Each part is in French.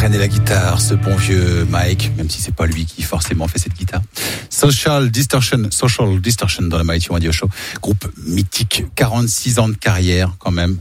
traîner la guitare, ce bon vieux Mike, même si c'est pas lui qui forcément fait cette guitare. Social Distortion dans le Mighty Radio Show. Groupe mythique, 46 ans de carrière quand même.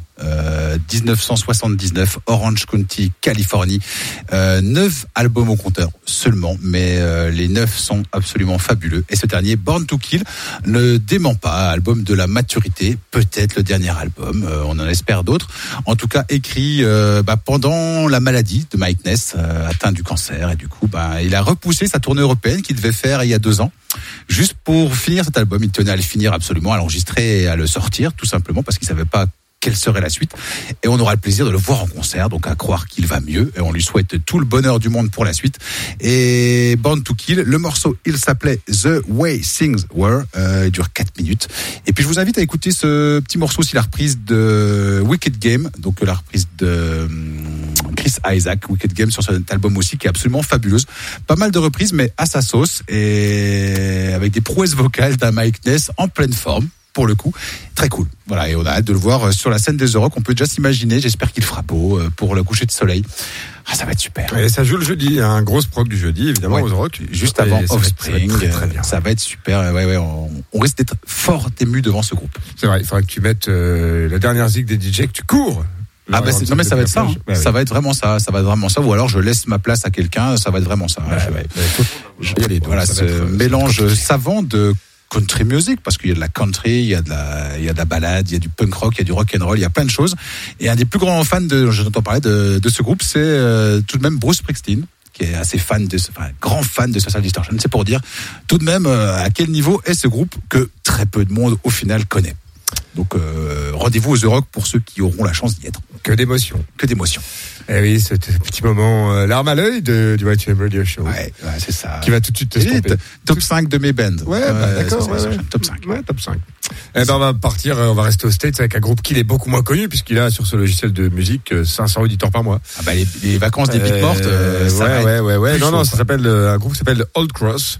1979, Orange County, Californie. 9 albums au compteur seulement, mais les 9 sont absolument fabuleux. Et ce dernier, Born to Kill, ne dément pas. Album de la maturité, peut-être le dernier album. On en espère d'autres. En tout cas, écrit pendant la maladie de Mike Ness, atteint du cancer. Et du coup, il a repoussé sa tournée européenne qu'il devait faire il y a 2 ans. Juste pour finir cet album, il tenait à le finir absolument, à l'enregistrer et à le sortir, tout simplement parce qu'il savait pas quelle serait la suite, et on aura le plaisir de le voir en concert, donc à croire qu'il va mieux, et on lui souhaite tout le bonheur du monde pour la suite. Et Born to Kill, le morceau, il s'appelait The Way Things Were, il dure 4 minutes, et puis je vous invite à écouter ce petit morceau, aussi la reprise de Wicked Game, donc la reprise de Chris Isaac, Wicked Game, sur cet album aussi, qui est absolument fabuleuse. Pas mal de reprises, mais à sa sauce, et avec des prouesses vocales d'un Mike Ness en pleine forme. Pour le coup, très cool. Voilà, et on a hâte de le voir sur la scène des The Rock. On peut déjà s'imaginer. J'espère qu'il fera beau pour le coucher de soleil. Ça va être super. Et ça joue le jeudi, un gros prog du jeudi, évidemment, aux The Rock. Juste avant Offspring. Très bien. Ça va être super. Ouais, on risque d'être fort ému devant ce groupe. C'est vrai, il faudra que tu mettes la dernière zig des DJ, que tu cours. Non mais ça va être ça. Hein. Ça va être vraiment ça. Ça va être vraiment ça. Ou alors je laisse ma place à quelqu'un. Ça va être vraiment ça. Voilà, ce mélange savant de country music, parce qu'il y a de la country, il y a de la ballade, il y a du punk rock, il y a du rock and roll, il y a plein de choses. Et un des plus grands fans j'entends parler de ce groupe, c'est tout de même Bruce Springsteen, qui est assez grand fan de Social Distortion. C'est pour dire tout de même à quel niveau est ce groupe que très peu de monde au final connaît. Donc rendez-vous aux The Rock pour ceux qui auront la chance d'y être. Que d'émotions. Eh oui, ce petit moment larme à l'œil du Mighty Radio Show. Ouais, c'est ça. Qui va tout de suite te top 5 de mes bands. Ouais, d'accord. Top 5. Ouais, top 5. On va partir, on va rester aux States avec un groupe qui est beaucoup moins connu, puisqu'il a sur ce logiciel de musique 500 auditeurs par mois. Les vacances des Big Mortes, ouais. Non, ça s'appelle un groupe qui s'appelle Old Cross.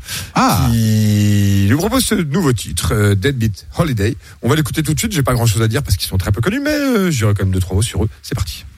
Qui nous propose ce nouveau titre, Deadbeat Holiday. On va l'écouter tout de suite. J'ai pas grand chose à dire parce qu'ils sont très peu connus, mais je dirais quand même 2-3 mots sur eux. C'est parti.